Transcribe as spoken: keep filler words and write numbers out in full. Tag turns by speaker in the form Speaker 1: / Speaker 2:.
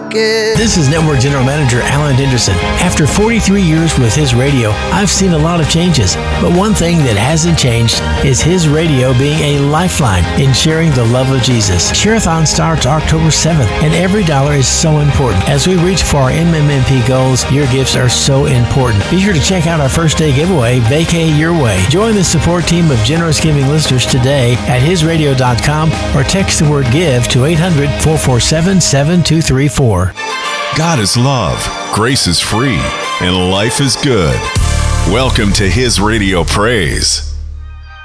Speaker 1: again.
Speaker 2: This is Network General Manager Alan Henderson. After forty-three years with his radio, I've seen a lot of changes. But one thing that hasn't changed is his radio being a lifeline in sharing the love of Jesus. Share-a-thon starts October seventh, and every dollar is so important. As we reach for our M M M P goals, your gifts are so important. Be sure to check out our first day giveaway, Vacay Your Way. Join the support team of generous giving listeners today at his radio dot com or text the word GIVE to eight hundred, four four seven, seven two three four.
Speaker 3: God is love, grace is free, and life is good. Welcome to His Radio Praise.